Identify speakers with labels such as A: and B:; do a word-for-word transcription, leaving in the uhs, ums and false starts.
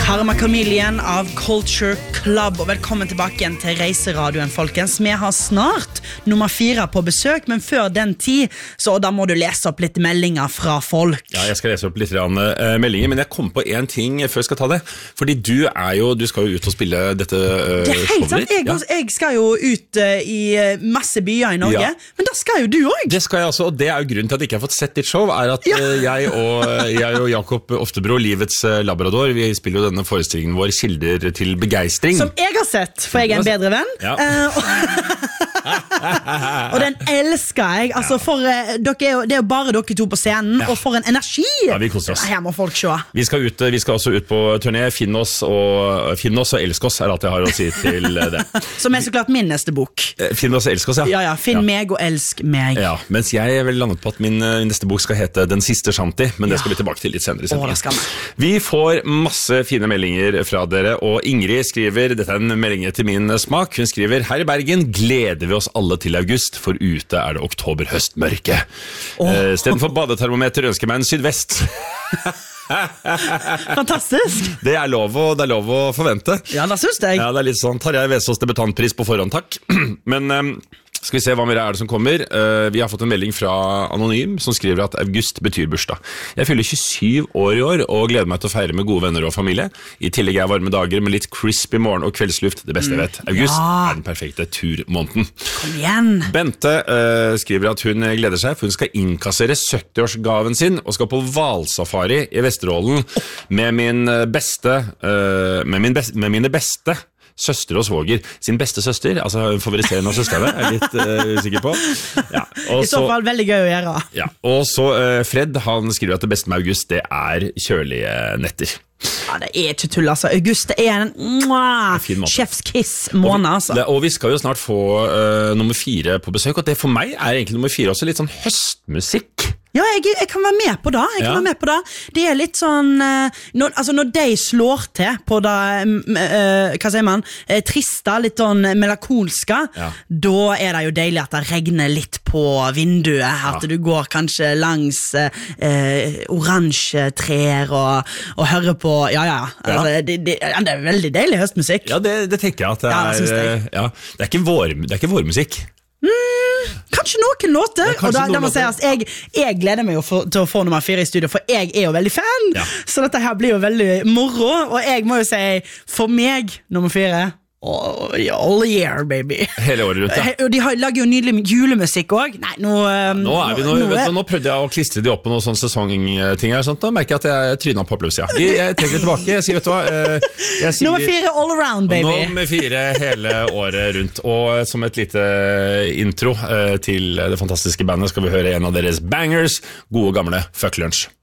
A: Karma Chameleon av Culture Club, og velkommen tilbake igjen til Reiseradioen, folkens. Vi har snart nummer fire på besøk, men før den tid, så da må du lese opp litt meldinger fra folk.
B: Ja, jeg skal lese opp litt uh, meldinger, men jeg kom på en ting før jeg skal ta det. Fordi du er jo, du skal jo ut og spille dette uh,
A: Det er helt sant, jeg, ja. jeg skal jo ut uh, i masse byer i Norge, ja. Men da skal jo du også.
B: Det skal jeg også, og det er jo grunnen til at jeg ikke har fått sett ditt show, er at ja. uh, jeg, og, jeg og Jakob Oftebro, livets uh, labrador, vi spiller jo denne forestillingen vår Kilder til begeistring.
A: Som jeg har sett, for jeg er en bedre venn. Ja. Uh, og den elsker jeg. Altså, for, uh, dere er jo, det er jo bare dere to på scenen, ja. Og for en energi.
B: Ja, vi koser oss.
A: Her må folk se.
B: Vi skal, ut, vi skal også ut på turné. Finn oss og, finn oss og elsk oss er alt jeg har å si til det.
A: Som er så klart min neste bok.
B: Finn oss og elsk oss, ja.
A: Ja, ja. Finn ja. meg og elsk meg.
B: Ja, mens jeg vel landet på at min neste bok skal hete Den siste Shanti, men det skal vi tilbake til litt senere i sendingen. Vi får masse fine meldinger fra dere, og Ingrid skriver, dette er en melding til min smak, hun skriver, her i Bergen gleder vi oss alle til august, for ute er det oktober-høstmørke. Oh. Uh, stedet for badetermometer ønsker meg en sydvest.
A: Fantastisk.
B: Det er lov å, det er lov å forvente.
A: Ja, det synes jeg.
B: Ja, det er litt sånn, Tarjei Vesaas debutantpris på forhånd, takk. Men um, skal vi se hva mer er det som kommer. uh, Vi har fått en melding fra Anonym som skriver at august betyr bursdag. Jeg fyller tjuesyv år i år og gleder meg til å feire med gode venner og familie. I tillegg er varme dager med litt crispy morgen og kveldsluft det beste jeg vet. August ja. er den perfekte turmåneden.
A: Kom igjen.
B: Bente uh, skriver at hun gleder seg, for hun skal innkassere sytti-årsgaven sin og skal på hvalsafari i Vesterålen med min beste uh, med, min best, med mine beste søster og svoger. Sin beste søster, altså favoriserende av søsterne, er litt uh, usikker på. Ja, og
A: I så fall veldig gøy å gjøre.
B: Ja, og så uh, Fred, han skriver at det beste med august, det er kjølige netter.
A: Ja, det er ikke tull, altså. August er en chefskiss-måned, altså.
B: Og, og vi skal jo snart få uh, nummer fire på besøk, og det for meg er egentlig nummer fire også litt sånn høstmusikk.
A: Ja, jeg, jeg kan være med på det. Jeg kan
B: ja.
A: være med på det. Det er litt sånn uh, når, altså når de slår til på det uh, hva sier man? Uh, trista, litt sånn melakolska, ja. Da er det jo deilig at det regner litt på vinduet, at ja. du går kanskje langs uh, uh, oransje trær og, og hører på, ja, ja. Altså, ja. Det, det, det er veldig deilig høstmusikk.
B: Ja, det, det tenker jeg at det
A: ja,
B: er.
A: Det,
B: ja, det er ikke vår, det er ikke vårmusikk.
A: Mm, kanskje noen låter,
B: kanskje
A: og da,
B: noen
A: da må
B: låter.
A: Si, jeg, jeg gleder meg jo for, til å få nummer fire i studio, for jeg er jo veldig fan, ja. Så dette her blir jo veldig moro, og jeg må jo si, for meg, nummer fire, all, all year, baby.
B: Hele året rundt, ja.
A: Og de har, lager jo nydelig julemusikk også. Nei, nå... Um,
B: nå, er vi, nå, nå, vet du, nå prøvde jeg å klistre de opp på noen sånne sesongting her, sånt, da merker jeg at jeg trynet på pluss, ja. Jeg, jeg trekker litt tilbake, jeg sier, vet du hva, jeg sier,
A: nummer fire all around, baby.
B: Nummer fire hele året rundt, og som et lite intro til det fantastiske bandet skal vi høre en av deres bangers, gode gamle Fuck Lunch.